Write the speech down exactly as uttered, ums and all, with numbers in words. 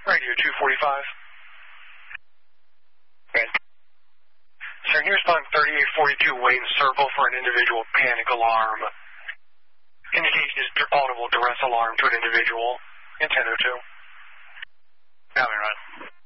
Radio two forty-five. Right. Sir, here's phone thirty-eight forty-two waiting circle for an individual panic alarm. Indication is audible duress alarm to an individual in ten oh two. Copy, Ron.